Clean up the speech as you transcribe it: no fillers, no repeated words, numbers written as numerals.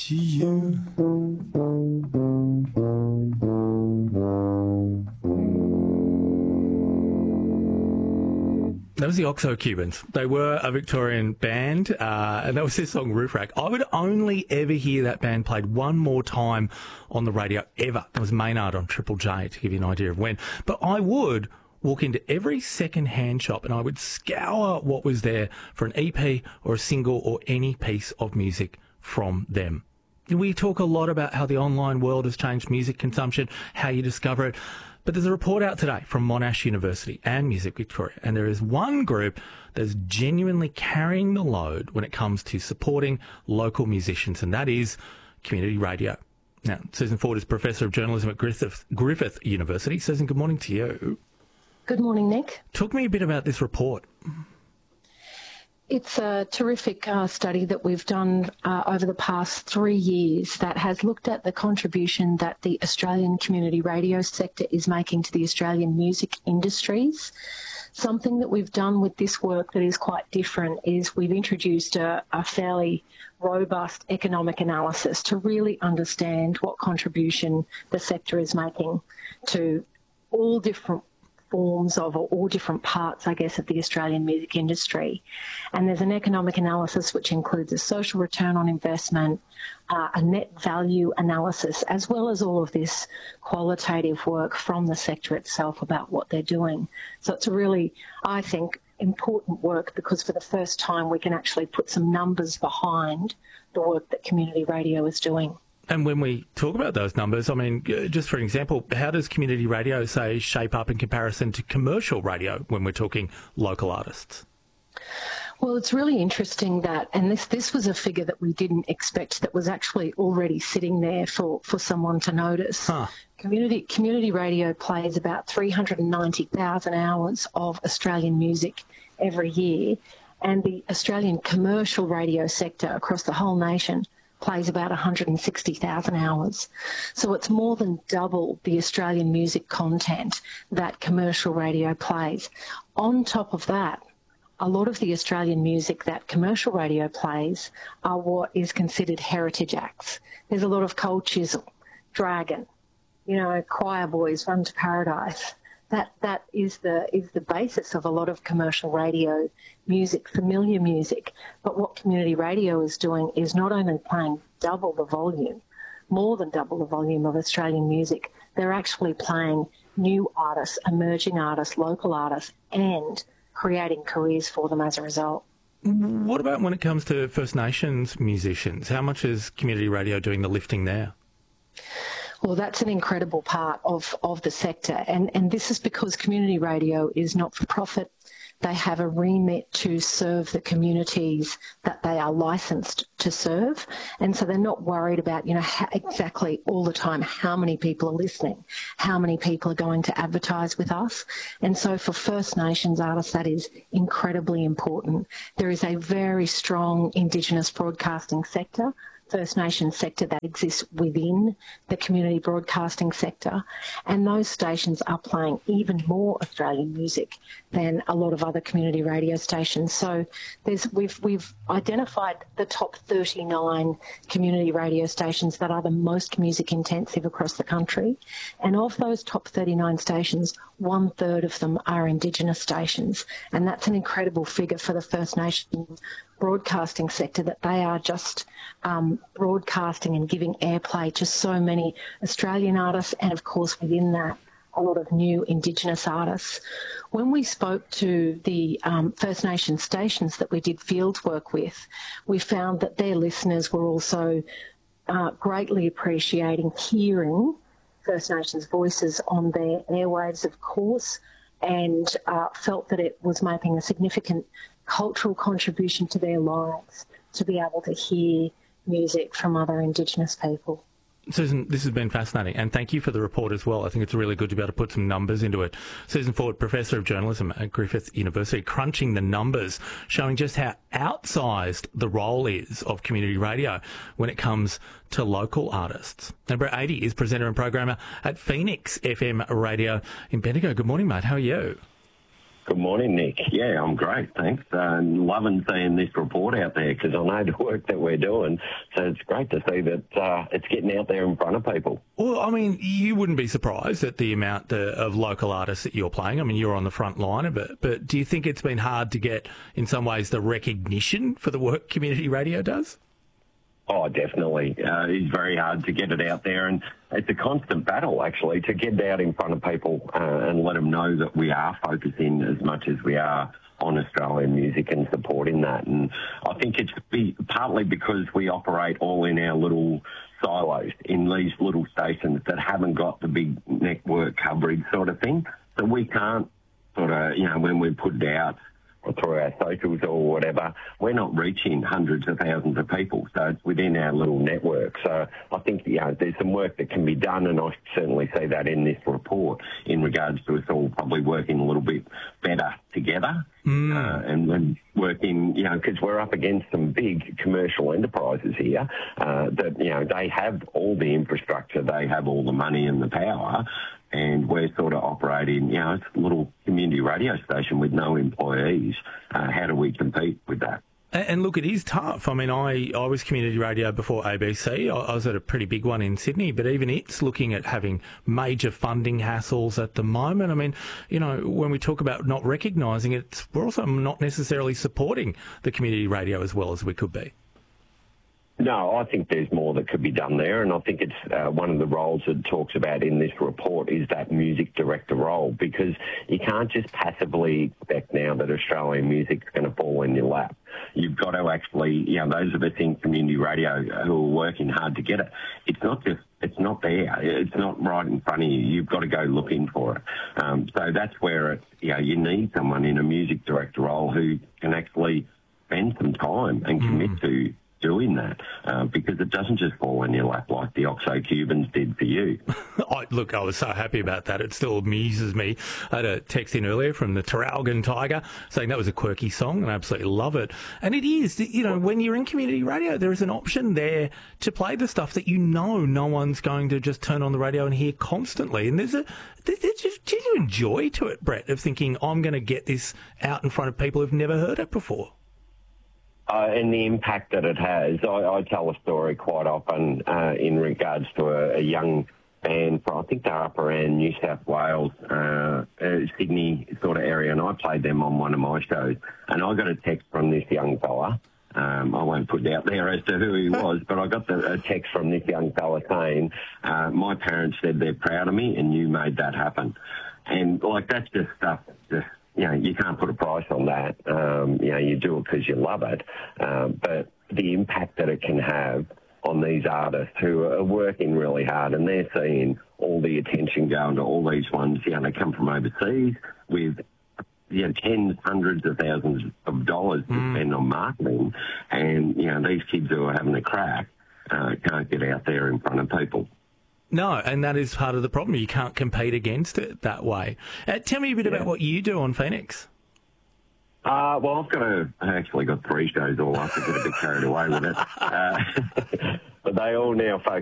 to you. That was the Oxo Cubans. They were a Victorian band, and that was their song Roof Rack. I would only ever hear that band played one more time on the radio ever. That was Maynard on Triple J, to give you an idea of when. But I would walk into every second-hand shop and I would scour what was there for an EP or a single or any piece of music from them. We talk a lot about how the online world has changed music consumption, how you discover it. But there's a report out today from Monash University and Music Victoria, and there is one group that's genuinely carrying the load when it comes to supporting local musicians, and that is community radio. Now, Susan Ford is Professor of Journalism at Griffith University. Susan, good morning to you. Good morning, Nick. Talk me a bit about this report. It's a terrific study that we've done over the past 3 years that has looked at the contribution that the Australian community radio sector is making to the Australian music industries. Something that we've done with this work that is quite different is we've introduced a fairly robust economic analysis to really understand what contribution the sector is making to all different forms of, or all different parts, I guess, of the Australian music industry. And there's an economic analysis which includes a social return on investment, a net value analysis, as well as all of this qualitative work from the sector itself about what they're doing. So it's a really, I think, important work because for the first time we can actually put some numbers behind the work that community radio is doing. And when we talk about those numbers, I mean, just for an example, how does community radio, say, shape up in comparison to commercial radio when we're talking local artists? Well, it's really interesting that, and this was a figure that we didn't expect that was actually already sitting there for someone to notice. Community radio plays about 390,000 hours of Australian music every year, and the Australian commercial radio sector across the whole nation plays about 160,000 hours. So it's more than double the Australian music content that commercial radio plays. On top of that, a lot of the Australian music that commercial radio plays are what is considered heritage acts. There's a lot of Chisel, Dragon, Choir Boys, Run to Paradise. That is the basis of a lot of commercial radio music, familiar music. But what community radio is doing is not only playing double the volume, more than double the volume of Australian music, they're actually playing new artists, emerging artists, local artists, and creating careers for them as a result. What about when it comes to First Nations musicians? How much is community radio doing the lifting there? Well, that's an incredible part of the sector, and this is because community radio is not-for-profit. They have a remit to serve the communities that they are licensed to serve, and so they're not worried about, exactly all the time how many people are listening, how many people are going to advertise with us. And so for First Nations artists, that is incredibly important. There is a very strong Indigenous broadcasting sector, First Nations sector that exists within the community broadcasting sector, and those stations are playing even more Australian music than a lot of other community radio stations. So we've identified the top 39 community radio stations that are the most music intensive across the country, and of those top 39 stations, 1/3 of them are Indigenous stations, and that's an incredible figure for the First Nations broadcasting sector, that they are just broadcasting and giving airplay to so many Australian artists, and of course within that a lot of new Indigenous artists. When we spoke to the First Nation stations that we did field work with, we found that their listeners were also greatly appreciating hearing First Nations voices on their airwaves, of course, and felt that it was making a significant cultural contribution to their lives to be able to hear music from other Indigenous people. Susan, this has been fascinating, and thank you for the report as well. I think it's really good to be able to put some numbers into it. Susan Ford, Professor of Journalism at Griffith University, crunching the numbers, showing just how outsized the role is of community radio when it comes to local artists. Now, Brett 80 is presenter and programmer at Phoenix FM Radio in Bendigo. Good morning, mate. How are you? Good morning, Nick. Yeah, I'm great, thanks. Loving seeing this report out there because I know the work that we're doing. So it's great to see that it's getting out there in front of people. Well, I mean, you wouldn't be surprised at the amount of local artists that you're playing. I mean, you're on the front line of it. But do you think it's been hard to get, in some ways, the recognition for the work community radio does? Oh, definitely. It's very hard to get it out there, and it's a constant battle, actually, to get it out in front of people and let them know that we are focusing as much as we are on Australian music and supporting that. And I think it's partly because we operate all in our little silos, in these little stations that haven't got the big network coverage sort of thing. So we can't sort of, when we put it out, or through our socials or whatever, we're not reaching hundreds of thousands of people. So it's within our little network. So I think, there's some work that can be done, and I certainly see that in this report in regards to us all probably working a little bit better together. And then working, because we're up against some big commercial enterprises here that, they have all the infrastructure, they have all the money and the power, and we're sort of operating, it's a little community radio station with no employees. How do we compete with that? And look, it is tough. I mean, I was community radio before ABC. I was at a pretty big one in Sydney, but even it's looking at having major funding hassles at the moment. I mean, when we talk about not recognising it, we're also not necessarily supporting the community radio as well as we could be. No, I think there's more that could be done there, and I think it's one of the roles that talks about in this report is that music director role, because you can't just passively expect now that Australian music's going to fall in your lap. You've got to actually, those of us in community radio who are working hard to get it, it's not there. It's not right in front of you. You've got to go looking for it. So that's where you need someone in a music director role who can actually spend some time and commit to doing that, because it doesn't just fall in your lap like the Oxo Cubans did for you. Look, I was so happy about that. It still amuses me. I had a text in earlier from the Traralgon Tiger saying that was a quirky song and I absolutely love it. And it is, when you're in community radio, there is an option there to play the stuff that no one's going to just turn on the radio and hear constantly. And there's just genuine joy to it, Brett, of thinking I'm going to get this out in front of people who've never heard it before. And the impact that it has. I tell a story quite often in regards to a young band from, I think they're up around New South Wales, Sydney sort of area, and I played them on one of my shows. And I got a text from this young fella. I won't put it out there as to who he was, but I got a text from this young fella saying, my parents said they're proud of me and you made that happen. And, that's just stuff you can't put a price on that. You do it because you love it. But the impact that it can have on these artists who are working really hard, and they're seeing all the attention going to all these ones, they come from overseas with tens, hundreds of thousands of dollars to spend on marketing. And, these kids who are having a crack can't get out there in front of people. No, and that is part of the problem. You can't compete against it that way. Tell me a bit about what you do on Phoenix. Well, I actually got 3 shows all up. I get a bit carried away with it. But they all now focus